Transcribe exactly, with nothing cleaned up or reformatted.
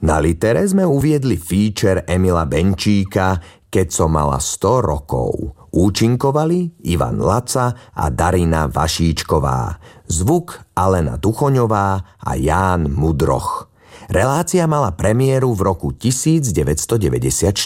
Na litere sme uviedli feature Emila Benčíka Keď som mala sto rokov. Účinkovali Ivan Laca a Darina Vašíčková. Zvuk Alena Tuchoňová a Ján Mudroch. Relácia mala premiéru v roku devätnásťstodeväťdesiatštyri.